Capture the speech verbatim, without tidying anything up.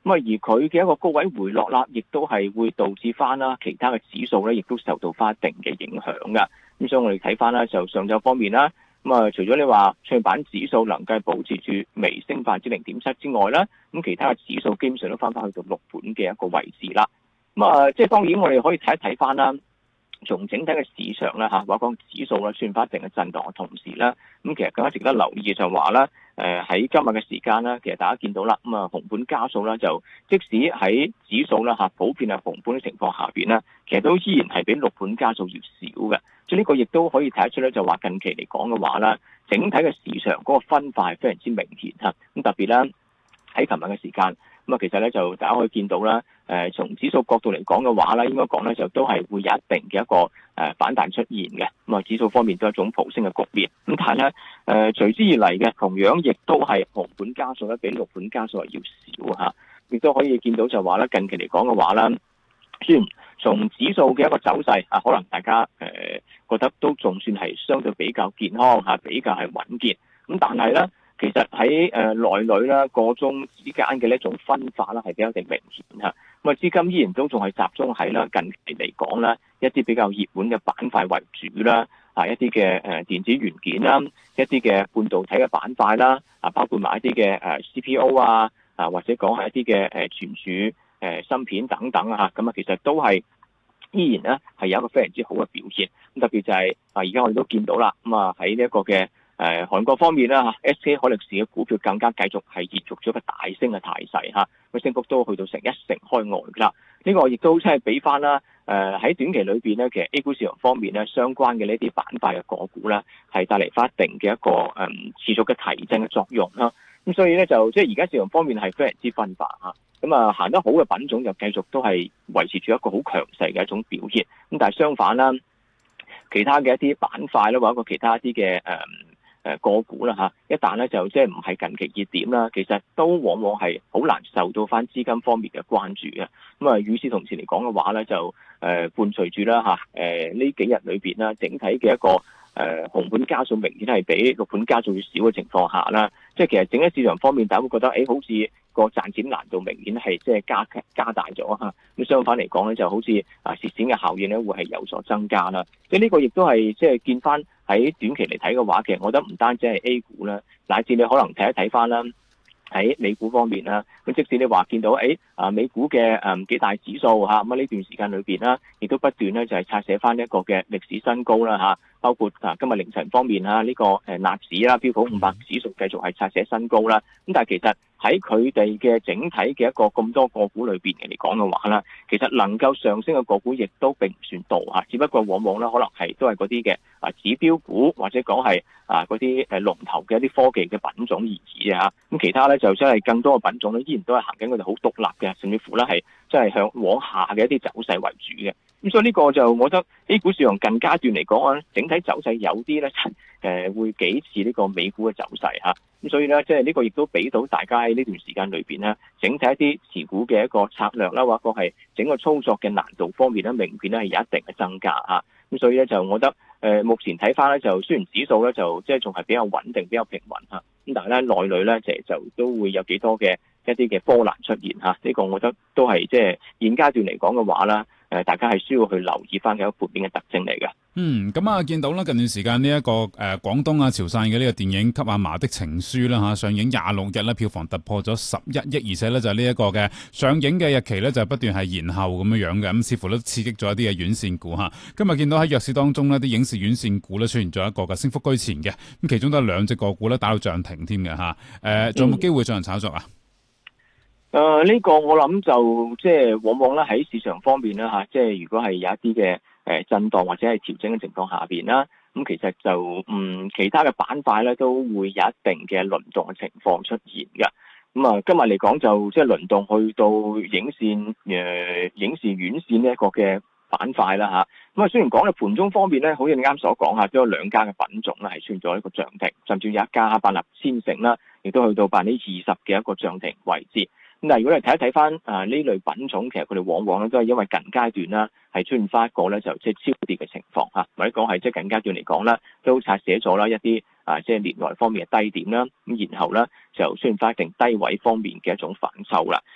咁啊，而佢嘅一個高位回落啦，亦都係會導致翻啦其他嘅指數咧，亦都受到翻一定嘅影響噶。咁所以我哋睇翻啦，就上晝方面啦，咁啊，除咗你話創業板指數能夠保持住微升百分之零點七之外啦，咁其他嘅指數基本上都翻返去到六盤嘅一個位置啦。咁啊，即係當然我哋可以睇一睇翻啦。從整體嘅市場啦嚇，或者講指數啦，算翻一定嘅震盪嘅同時啦，咁其實更加值得留意就係話啦，誒喺今日嘅時間啦，其實大家見到啦，咁啊紅盤家數啦，就即使喺指數啦嚇普遍係紅盤嘅情況下邊咧，其實都依然係比綠盤家數要少嘅，所以呢個亦都可以睇得出咧，就話近期嚟講嘅話啦，整體嘅市場嗰個分化係非常之明顯嚇，咁特別啦喺琴日嘅時間。咁啊，其實咧就大家可以見到啦，誒從指數角度嚟講嘅話咧，應該講咧就都係會有一定嘅一個誒反彈出現嘅。咁啊，指數方面都係一種普升嘅局面。咁但係咧誒隨之而嚟嘅，同樣亦都係紅盤家數咧比綠盤家數係要少嚇。亦都可以見到就話咧，近期嚟講嘅話啦，雖然從指數嘅一個走勢啊，可能大家誒覺得都仲算係相對比較健康嚇，比較係穩健。咁但係咧。其實喺誒內裏啦，個中之間嘅呢一種分化啦，係比較定明顯嚇。咁啊，資金依然都仲係集中喺啦近期嚟講啦，一啲比較熱門嘅板塊為主啦，啊一啲嘅誒電子元件啦，一啲嘅半導體嘅板塊啦，啊包括埋一啲嘅誒 C P O 啊，啊或者講係一啲嘅誒存儲誒芯片等等啊，咁啊其實都係依然咧係有一個非常之好嘅表現。咁特別就係啊而家我哋都見到啦，咁啊喺呢一個嘅。誒、呃、韓國方面啦嚇 ，S K 海力士嘅股票更加繼續係延續咗個大升嘅態勢嚇，個升幅都去到成一成開外㗎啦。呢、這個亦都即係俾翻啦，誒、呃、喺短期裏邊咧，其實 A 股市場方面咧，相關嘅呢啲板塊嘅個股咧，係帶嚟翻一定嘅一個誒、嗯、持續嘅提振嘅作用啦。咁所以咧就即係而家市場方面係非常之分化嚇，咁啊行得好嘅品種就繼續都係維持住一個好強勢嘅一種表現。咁但係相反啦，其他嘅一啲板塊咧，或者個其他一啲嘅誒。嗯誒個股啦嚇，一旦咧就即係唔係近期熱點啦，其實都往往係好難受到翻資金方面嘅關注嘅。咁啊，與此同時嚟講嘅話咧，就誒、呃、伴隨住啦嚇，誒呢幾日裏邊啦，整體嘅一個誒、呃、紅盤家數明顯係比綠盤家數要少嘅情況下啦，即係其實整體市場方面，大家會覺得誒、欸、好似個賺錢難度明顯係即係加加大咗嚇。咁相反嚟講咧，就好似啊蝕錢嘅效應咧，會係有所增加啦。即係呢個亦都係即係見翻。喺短期嚟睇嘅話，其實我覺得唔單止係 A 股啦，乃至你可能睇一睇翻啦，喺美股方面啦，咁即使你話見到誒啊美股嘅誒幾大指數嚇，咁啊呢段時間裏邊啦，亦都不斷咧就係拆寫翻一個嘅歷史新高啦嚇，包括啊今日凌晨方面嚇呢個誒納指啦標普五百指數繼續係拆寫新高啦，咁但係其實喺佢哋嘅整體嘅一個咁多個股裏邊嘅嚟講嘅話啦，其實能夠上升嘅個股亦都並唔算多嚇，只不過往往咧可能係都係嗰啲嘅啊指標股或者講係啊嗰啲誒龍頭嘅一啲科技嘅品種而已啊，咁其他咧就真係更多嘅品種咧依然都係行緊佢哋好獨立嘅，甚至乎咧係真係向往下嘅一啲走勢為主嘅。咁所以呢個就我覺得 A 股市場近階段嚟講啊，整體走勢有啲咧誒會幾似呢個美股嘅走勢嚇。咁所以咧，即係呢個亦都俾到大家喺呢段時間裏邊咧，整體一啲持股嘅一個策略啦，或者係整個操作嘅難度方面咧，明顯咧係有一定嘅增加嚇。咁所以咧，就我覺得誒、呃，目前睇翻咧，就雖然指數咧就即係仲係比較穩定、比較平穩嚇，咁但係咧內裏咧就就都會有幾多嘅一啲嘅波瀾出現嚇。呢、這個我覺得都係即係現階段嚟講嘅話啦。誒，大家係需要去留意翻嘅一個負面嘅特徵嚟嘅。 嗯，咁啊，見到啦，近段時間呢一個誒廣東啊潮汕嘅呢個電影《給阿嫲的情書》啦嚇，上映廿六日咧，票房突破咗十一億，而且咧就呢一個嘅上映嘅日期咧就不斷係延後咁樣樣嘅，咁似乎都刺激咗一啲嘅院線股嚇。今日見到喺弱市當中呢，啲影視院線股咧出現咗一個嘅升幅居前嘅，咁其中都有兩隻個股咧打到漲停添嘅嚇。誒，仲有冇機會進行炒作啊？ 誒、呃，呢、這個我諗就即係往往咧喺市場方面啦吓，即係如果係有一啲嘅誒震盪或者係調整嘅情況下邊啦，咁其實就嗯其他嘅板塊咧都會有一定嘅輪動嘅情況出現嘅。咁啊，今日嚟講就即係輪動去到影線誒、呃、影視院線呢一個嘅板塊啦吓。咁啊，雖然講咧盤中方面咧，好似你啱所講吓，都有兩家嘅品種咧係出現咗一個漲停，甚至有一家百立千城啦，亦都去到百分之二十嘅一個漲停位置。咁但係如果你睇一睇翻啊呢類品種，其實佢哋往往咧都係因為近階段啦，係出現翻一個咧就即係超跌嘅情況嚇，或者講係即係近階段嚟講啦，都拆寫咗啦一啲啊即係年內方面嘅低點啦，咁然後咧就出現翻一定低位方面嘅一種反抽啦。